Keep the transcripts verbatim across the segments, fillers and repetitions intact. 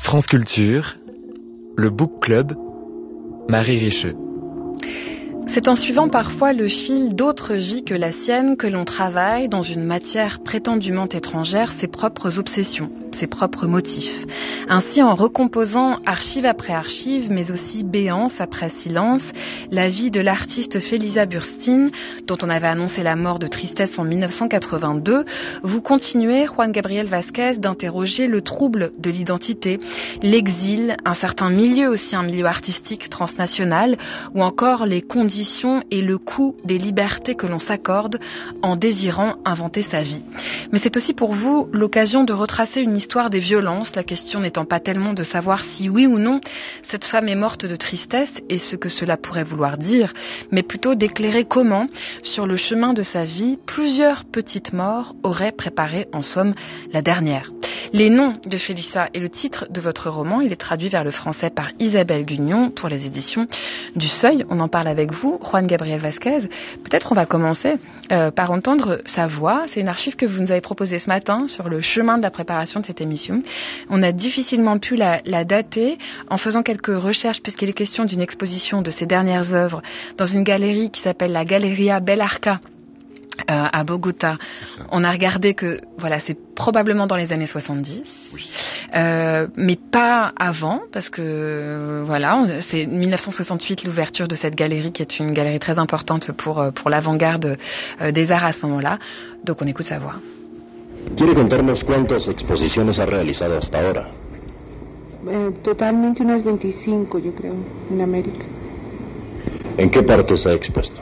France Culture, le Book Club, Marie Richeux. C'est en suivant parfois le fil d'autres vies que la sienne que l'on travaille dans une matière prétendument étrangère ses propres obsessions, ses propres motifs. Ainsi, en recomposant archive après archive, mais aussi béance après silence, la vie de l'artiste Felicia Burstyn, dont on avait annoncé la mort de tristesse en mille neuf cent quatre-vingt-deux, vous continuez, Juan Gabriel Vázquez, d'interroger le trouble de l'identité, l'exil, un certain milieu aussi, un milieu artistique transnational, ou encore les conditions et le coût des libertés que l'on s'accorde en désirant inventer sa vie. Mais c'est aussi pour vous l'occasion de retracer une histoire des violences, la question n'étant pas tellement de savoir si oui ou non cette femme est morte de tristesse et ce que cela pourrait vouloir dire, mais plutôt d'éclairer comment, sur le chemin de sa vie, plusieurs petites morts auraient préparé en somme la dernière. Les noms de Felicia est le titre de votre roman. Il est traduit vers le français par Isabelle Gugnon pour les éditions du Seuil. On en parle avec vous, Juan Gabriel Vázquez. Peut-être on va commencer euh, par entendre sa voix. C'est une archive que vous nous avez proposée ce matin sur le chemin de la préparation de cette émission. On a difficilement pu la, la dater en faisant quelques recherches puisqu'il est question d'une exposition de ses dernières œuvres dans une galerie qui s'appelle la Galeria Bellarca. Euh, à Bogota. On a regardé que voilà, c'est probablement dans les années soixante-dix, oui. euh, mais pas avant, parce que euh, voilà, c'est mille neuf cent soixante-huit l'ouverture de cette galerie qui est une galerie très importante pour, pour l'avant-garde euh, des arts à ce moment-là. Donc on écoute sa voix. ¿Quiere contarnos cuántas exposiciones ha realizado hasta ahora? Eh, totalmente unas veinticinco, yo creo, en América. ¿En qué partes ha expuesto?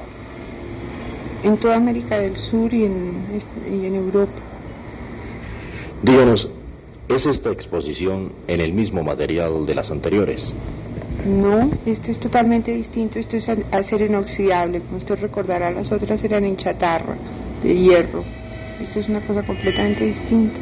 En toda América del Sur y en, y en Europa. Díganos, ¿es esta exposición en el mismo material de las anteriores? No, este es totalmente distinto. Esto es acero inoxidable. Como usted recordará, las otras eran en chatarra, de hierro. Esto es una cosa completamente distinta.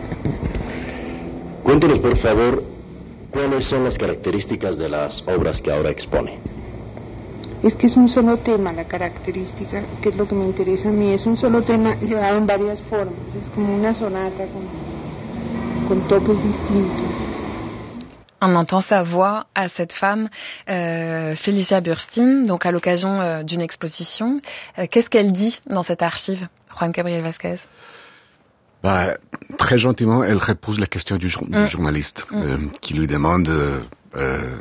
Cuéntenos, por favor, cuáles son las características de las obras que ahora expone. Es que es un solo tema, la característica, que es lo que me interesa a mí. Es un solo tema llevado en varias formas. Es como una sonata con, con toques distintos. On entend sa voix à cette femme, euh, Felicia Burstyn, donc à l'occasion euh, d'une exposition. Euh, qu'est-ce qu'elle dit dans cette archive, Juan Gabriel Vázquez? Bah, très gentiment, elle repose la question du, jour- mm. du journaliste, mm. euh, qui lui demande... Euh,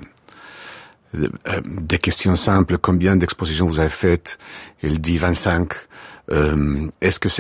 Euh, des questions simples, combien d'expositions vous avez faites? Il dit vingt-cinq. Euh, est-ce que c'est